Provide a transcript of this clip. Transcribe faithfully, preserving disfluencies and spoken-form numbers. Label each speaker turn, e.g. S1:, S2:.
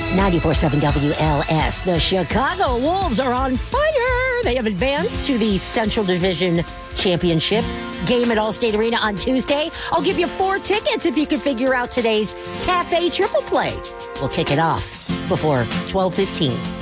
S1: ninety-four point seven W L S. The Chicago Wolves are on fire. They have advanced to the Central Division Championship game at Allstate Arena on Tuesday. I'll give you four tickets if you can figure out today's Cafe Triple Play. We'll kick it off before twelve fifteen.